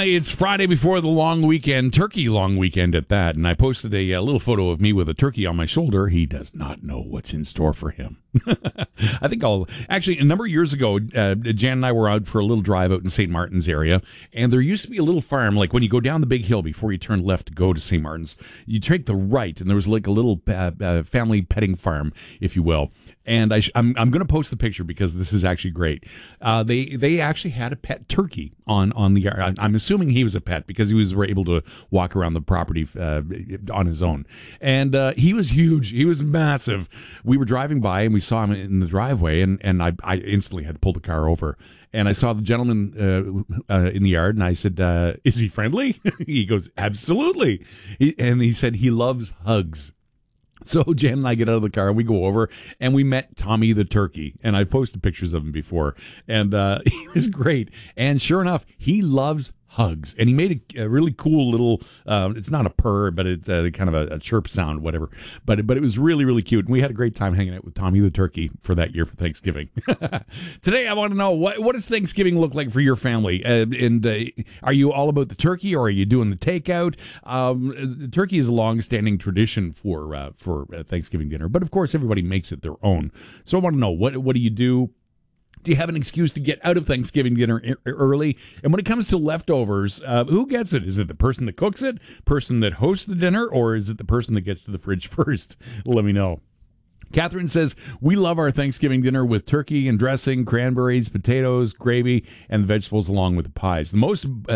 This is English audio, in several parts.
It's Friday before the long weekend, turkey long weekend at that, and I posted a little photo of me with a turkey on my shoulder. He does not know what's in store for him. I think actually, a number of years ago, Jan and I were out for a little drive out in St. Martin's area, and there used to be a little farm, like when you go down the big hill before you turn left to go to St. Martin's, you take the right, and there was like a little family petting farm, if you will. And I'm going to post the picture because this is actually great. They actually had a pet turkey on the yard. I'm assuming he was a pet because he was able to walk around the property on his own. And he was huge. He was massive. We were driving by and we saw him in the driveway, and I instantly had to pull the car over. And I saw the gentleman in the yard, and I said, "Is he friendly?" He goes, "Absolutely." And he said he loves hugs. So Jan and I get out of the car and we go over and we met Tommy the turkey, and I posted pictures of him before, and he was great. And sure enough, he loves hugs, and he made a really cool little it's not a purr, but it's kind of a chirp sound, whatever, but it was really, really cute, and we had a great time hanging out with Tommy the turkey for that year for Thanksgiving. Today I want to know, what does Thanksgiving look like for your family, and are you all about the turkey, or are you doing the takeout? The turkey is a long-standing tradition for Thanksgiving dinner, but of course everybody makes it their own. So I want to know, what do you do? Do you have an excuse to get out of Thanksgiving dinner early? And when it comes to leftovers, who gets it? Is it the person that cooks it, person that hosts the dinner, or is it the person that gets to the fridge first? Let me know. Catherine says, we love our Thanksgiving dinner with turkey and dressing, cranberries, potatoes, gravy, and the vegetables along with the pies. The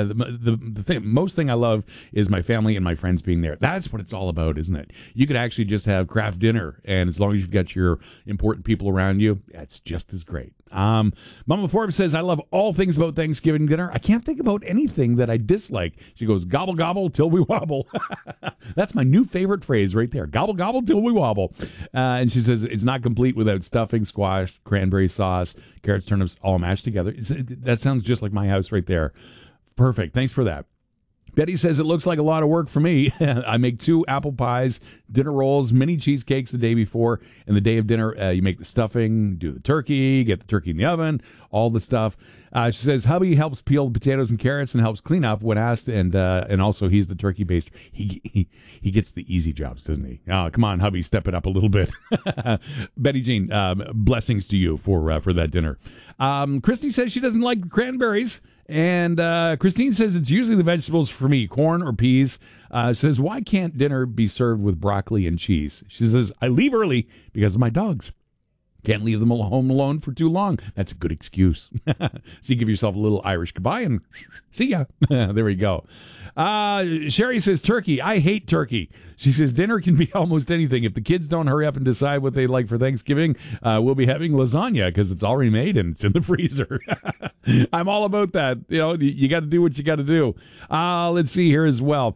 most thing I love is my family and my friends being there. That's what it's all about, isn't it? You could actually just have craft dinner, and as long as you've got your important people around you, that's just as great. Mama Forbes says, I love all things about Thanksgiving dinner. I can't think about anything that I dislike. She goes, gobble, gobble, till we wobble. That's my new favorite phrase right there. Gobble, gobble, till we wobble. And she says, it's not complete without stuffing, squash, cranberry sauce, carrots, turnips, all mashed together. That sounds just like my house right there. Perfect. Thanks for that. Betty says, it looks like a lot of work for me. I make 2 apple pies, dinner rolls, mini cheesecakes the day before, and the day of dinner, you make the stuffing, do the turkey, get the turkey in the oven, all the stuff. She says, hubby helps peel potatoes and carrots and helps clean up when asked, and also he's the turkey baster. He gets the easy jobs, doesn't he? Oh, come on, hubby, step it up a little bit. Betty Jean, blessings to you for that dinner. Christy says she doesn't like cranberries. And Christine says it's usually the vegetables for me, corn or peas. She says, why can't dinner be served with broccoli and cheese? She says, I leave early because of my dogs. Can't leave them home alone for too long. That's a good excuse. So you give yourself a little Irish goodbye and see ya. There we go. Sherry says, turkey. I hate turkey. She says, dinner can be almost anything. If the kids don't hurry up and decide what they like for Thanksgiving, we'll be having lasagna because it's already made and it's in the freezer. I'm all about that. You know, you got to do what you got to do. Let's see here as well.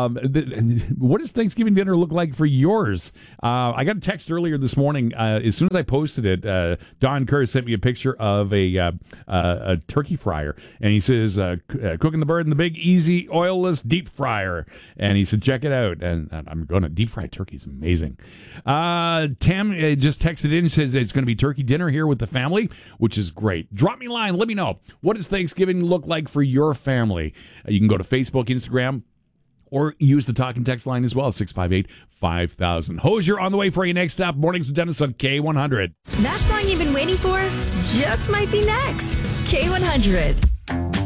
What does Thanksgiving dinner look like for yours? I got a text earlier this morning. As soon as I posted it, Don Kerr sent me a picture of a turkey fryer, and he says, cooking the bird in the big, easy, oilless deep fryer. And he said, check it out. And I'm going to deep fry turkey. Is amazing. Tam just texted in and says it's going to be turkey dinner here with the family, which is great. Drop me a line. Let me know. What does Thanksgiving look like for your family? You can go to Facebook, Instagram, or use the talk and text line as well, 658-5000. Hosier on the way for you next up. Mornings with Dennis on K100. That song you've been waiting for just might be next. K100.